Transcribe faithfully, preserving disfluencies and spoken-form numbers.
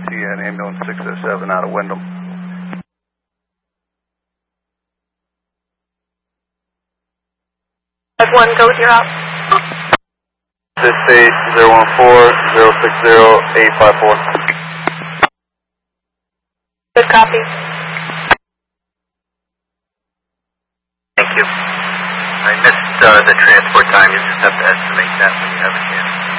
T N ambulance six oh seven out of Wyndham. One, go with your op. This eight zero one four zero six zero eight five four. Good copy. Thank you. I missed uh, the transport time. You just have to estimate that when you have a chance.